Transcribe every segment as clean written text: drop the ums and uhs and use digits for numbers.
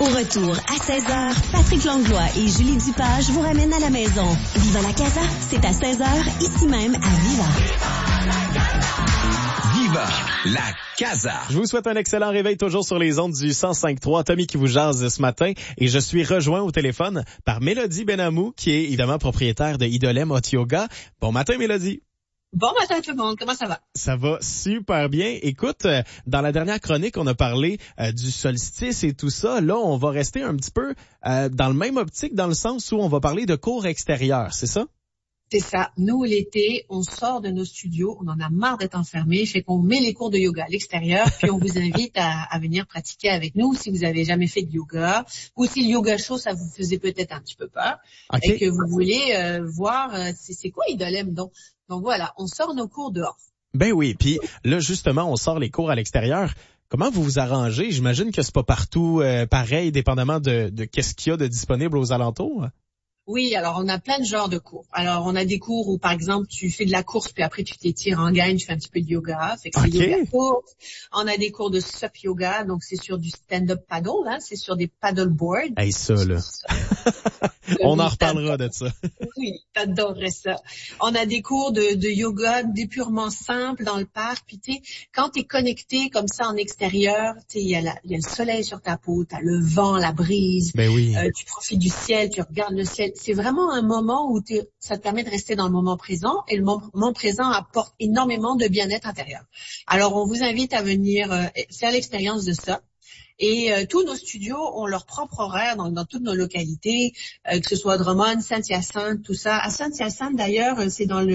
Au retour, à 16h, Patrick Langlois et Julie Dupage vous ramènent à la maison. Viva la Casa, c'est à 16h, ici même à Viva. Viva la Casa. Je vous souhaite un excellent réveil toujours sur les ondes du 105.3. Tommy qui vous jase ce matin et je suis rejoint au téléphone par Mélodie Benamou qui est évidemment propriétaire de Idolem Hot Yoga. Bon matin Mélodie. Bon matin tout le monde, comment ça va? Ça va super bien. Écoute, dans la dernière chronique, on a parlé du solstice et tout ça. Là, on va rester un petit peu dans le même optique, dans le sens où on va parler de cours extérieurs, c'est ça? C'est ça. Nous, l'été, on sort de nos studios, on en a marre d'être enfermés, fait qu'on met les cours de yoga à l'extérieur, puis on vous invite à venir pratiquer avec nous si vous avez jamais fait de yoga, ou si le yoga chaud, ça vous faisait peut-être un petit peu peur, et que vous voulez voir c'est quoi Idolem. Donc voilà, on sort nos cours dehors. Ben oui, puis là, justement, on sort les cours à l'extérieur. Comment vous vous arrangez? J'imagine que c'est pas partout pareil, dépendamment de qu'est-ce qu'il y a de disponible aux alentours. Oui, alors on a plein de genres de cours. Alors on a des cours où par exemple tu fais de la course puis après tu t'étires en gagne, tu fais un petit peu de yoga, fait que c'est yoga course. On a des cours de sup yoga, donc c'est sur du stand-up paddle, hein, c'est sur des paddle boards. Hey, ça là. On en reparlera de ça. Oui, t'adorerais ça. On a des cours de yoga purement simples dans le parc. Puis tu sais, quand t'es connecté comme ça en extérieur, tu sais, il y a le soleil sur ta peau, t'as le vent, la brise. Ben oui. Tu profites du ciel, tu regardes le ciel. C'est vraiment un moment où ça te permet de rester dans le moment présent. Et le moment présent apporte énormément de bien-être intérieur. Alors, on vous invite à venir faire l'expérience de ça. Et tous nos studios ont leur propre horaire dans toutes nos localités, que ce soit Drummond, Saint-Hyacinthe, tout ça. À Saint-Hyacinthe, d'ailleurs, c'est dans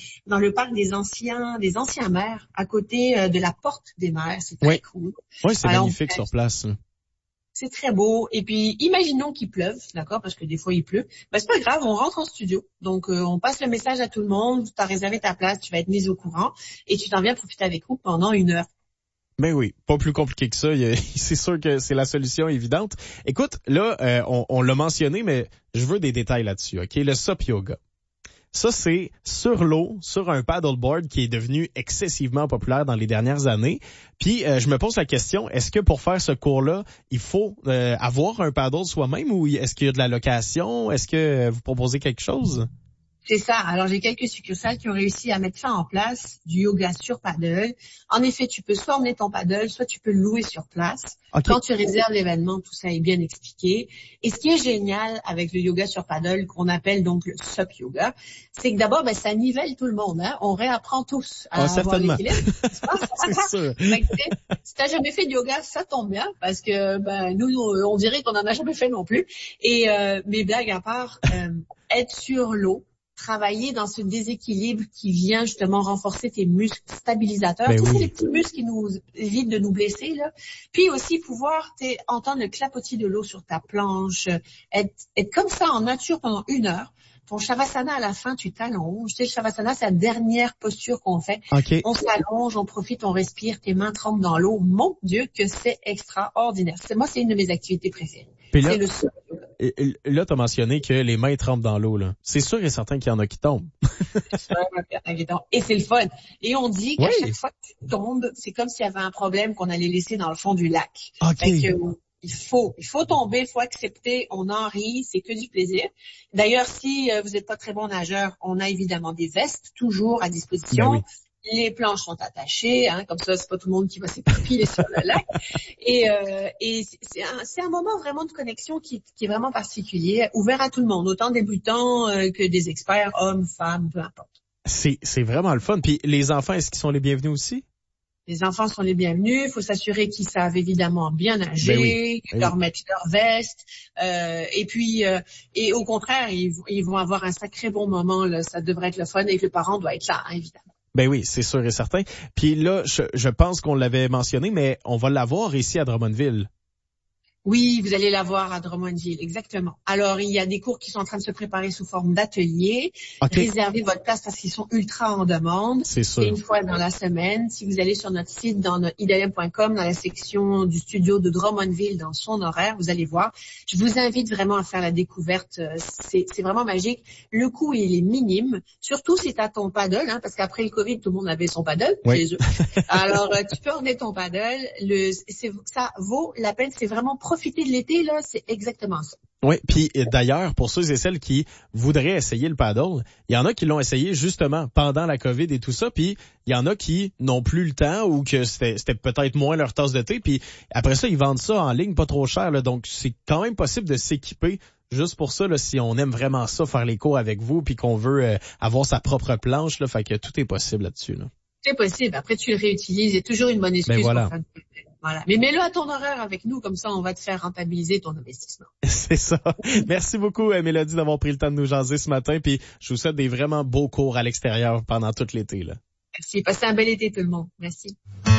le parc des anciens maires, à côté de la porte des maires. C'est très cool. Oui, c'est magnifique sur place. C'est très beau. Et puis, imaginons qu'il pleuve, d'accord, parce que des fois il pleut. Ben, c'est pas grave, on rentre en studio. Donc, on passe le message à tout le monde. Tu as réservé ta place, tu vas être mise au courant et tu t'en viens profiter avec nous pendant 1 heure. Ben oui, pas plus compliqué que ça. C'est sûr que c'est la solution évidente. Écoute, là, on l'a mentionné, mais je veux des détails là-dessus, OK? Le SUP Yoga. Ça, c'est sur l'eau, sur un paddleboard qui est devenu excessivement populaire dans les dernières années. Puis, je me pose la question, est-ce que pour faire ce cours-là, il faut avoir un paddle soi-même ou est-ce qu'il y a de la location? Est-ce que vous proposez quelque chose? C'est ça. Alors, j'ai quelques succursales qui ont réussi à mettre ça en place, du yoga sur paddle. En effet, tu peux soit emmener ton paddle, soit tu peux le louer sur place. Okay. Quand tu réserves l'événement, tout ça est bien expliqué. Et ce qui est génial avec le yoga sur paddle, qu'on appelle donc le SUP yoga, c'est que d'abord, ça nivelle tout le monde. Hein? On réapprend tous à avoir l'équilibre. C'est sûr. Si t'as jamais fait de yoga, ça tombe bien, parce que nous, on dirait qu'on en a jamais fait non plus. Et mes blagues à part, être sur l'eau, travailler dans ce déséquilibre qui vient justement renforcer tes muscles stabilisateurs. Tu sais, les petits muscles qui nous évitent de nous blesser, là. Puis aussi pouvoir entendre le clapotis de l'eau sur ta planche, être comme ça en nature pendant 1 heure. Ton Shavasana, à la fin, tu t'allonges. Tu sais, le Shavasana, c'est la dernière posture qu'on fait. Okay. On s'allonge, on profite, on respire, tes mains trempent dans l'eau. Mon Dieu, que c'est extraordinaire. Moi, c'est une de mes activités préférées. Puis là, là, t'as mentionné que les mains trempent dans l'eau, là. C'est sûr et certain qu'il y en a qui tombent. Et c'est le fun. Et on dit qu'à chaque fois que tu tombes, c'est comme s'il y avait un problème qu'on allait laisser dans le fond du lac. Okay. Il faut tomber, il faut accepter, on en rit, c'est que du plaisir. D'ailleurs, si vous n'êtes pas très bon nageur, on a évidemment des vestes toujours à disposition. Les planches sont attachées, hein, comme ça, c'est pas tout le monde qui va s'éparpiller sur le lac. Et c'est un moment vraiment de connexion qui est vraiment particulier, ouvert à tout le monde, autant débutants que des experts, hommes, femmes, peu importe. C'est vraiment le fun. Puis les enfants, est-ce qu'ils sont les bienvenus aussi? Les enfants sont les bienvenus. Il faut s'assurer qu'ils savent évidemment bien nager, leur mettre leur veste. Et puis, et au contraire, ils vont avoir un sacré bon moment. Là. Ça devrait être le fun et que le parent doit être là, hein, évidemment. Ben oui, c'est sûr et certain. Puis là, je pense qu'on l'avait mentionné, mais on va l'avoir ici à Drummondville. Oui, vous allez la voir à Drummondville, exactement. Alors, il y a des cours qui sont en train de se préparer sous forme d'ateliers. Okay. Réservez votre place parce qu'ils sont ultra en demande. C'est sûr. C'est 1 fois dans la semaine. Si vous allez sur notre site, dans idolem.com, dans la section du studio de Drummondville, dans son horaire, vous allez voir. Je vous invite vraiment à faire la découverte. C'est vraiment magique. Le coût, il est minime. Surtout si tu as ton paddle, hein, parce qu'après le Covid, tout le monde avait son paddle chez eux. Alors, tu peux emmener ton paddle. Ça vaut la peine. C'est vraiment profiter de l'été, là, c'est exactement ça. Oui, puis d'ailleurs, pour ceux et celles qui voudraient essayer le paddle, il y en a qui l'ont essayé justement pendant la COVID et tout ça, puis il y en a qui n'ont plus le temps ou que c'était peut-être moins leur tasse de thé, puis après ça, ils vendent ça en ligne pas trop cher, là, donc c'est quand même possible de s'équiper juste pour ça, là, si on aime vraiment ça, faire les cours avec vous, puis qu'on veut avoir sa propre planche, là, fait que tout est possible là-dessus. Là. C'est possible. Après, tu le réutilises. Il y a toujours une bonne excuse. Ben voilà. Pour faire... Voilà. Mais mets-le à ton horaire avec nous, comme ça, on va te faire rentabiliser ton investissement. C'est ça. Merci beaucoup, Mélodie, d'avoir pris le temps de nous jaser ce matin, puis je vous souhaite des vraiment beaux cours à l'extérieur pendant tout l'été, là. Merci. Passez un bel été, tout le monde. Merci.